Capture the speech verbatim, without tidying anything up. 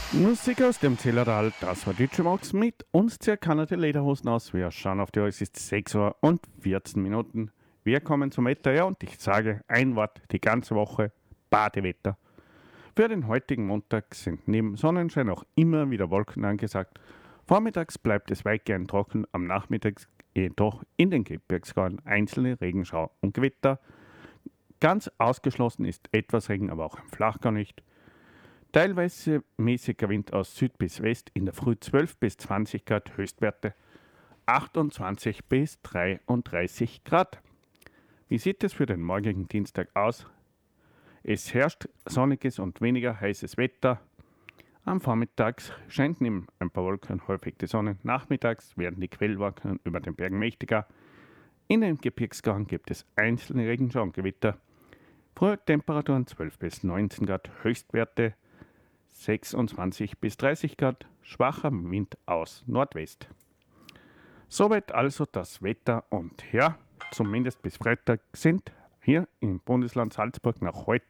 Musik aus dem Zillertal, das war D J Max mit uns circa die Lederhosen aus. Wir schauen auf die Uhr, es ist sechs Uhr und vierzehn Minuten. Wir kommen zum Wetter, ja, und ich sage ein Wort die ganze Woche: Badewetter. Für den heutigen Montag sind neben Sonnenschein auch immer wieder Wolken angesagt. Vormittags bleibt es weitgehend trocken, am Nachmittag jedoch in den Gebirgsgäuen einzelne Regenschauer und Gewitter. Ganz ausgeschlossen ist etwas Regen, aber auch im Flachgau nicht. Teilweise mäßiger Wind aus Süd bis West, in der Früh zwölf bis zwanzig Grad, Höchstwerte achtundzwanzig bis dreiunddreißig Grad. Wie sieht es für den morgigen Dienstag aus? Es herrscht sonniges und weniger heißes Wetter. Am Vormittag scheint neben ein paar Wolken häufig die Sonne. Nachmittags werden die Quellwolken über den Bergen mächtiger. In den Gebirgsgäuen gibt es einzelne Regenschauer und Gewitter. Frühe Temperaturen zwölf bis neunzehn Grad, Höchstwerte sechsundzwanzig bis dreißig Grad, schwacher Wind aus Nordwest. Soweit also das Wetter, und ja, zumindest bis Freitag sind hier im Bundesland Salzburg noch heute